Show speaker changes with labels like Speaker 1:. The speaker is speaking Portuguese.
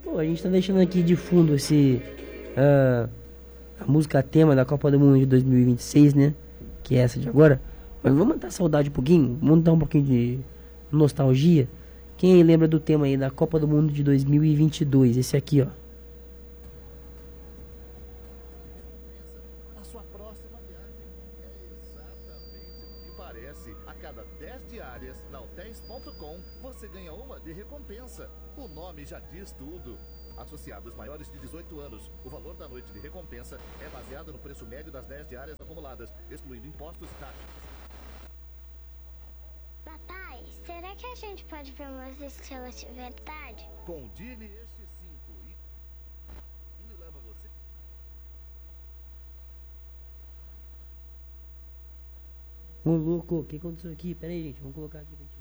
Speaker 1: Pô, a gente tá deixando aqui de fundo ah, a música tema da Copa do Mundo de 2026, né? Que é essa de agora. Mas vamos matar a saudade um pouquinho? Vamos dar um pouquinho de nostalgia? Quem aí lembra do tema aí da Copa do Mundo de 2022? Esse aqui, ó.
Speaker 2: A sua próxima viagem é exatamente o que parece. A cada 10 diárias na hotéis.com você ganha uma de recompensa. O nome já diz tudo. Associados maiores de 18 anos, o valor da noite de recompensa é baseado no preço médio das 10 diárias acumuladas, excluindo impostos e taxas.
Speaker 3: Papai, será que a gente pode ver umas estrelas de verdade?
Speaker 2: Com o Dini este 5 e leva você.
Speaker 1: Ô louco, o que aconteceu aqui? Pera aí, gente, vamos colocar aqui pra gente.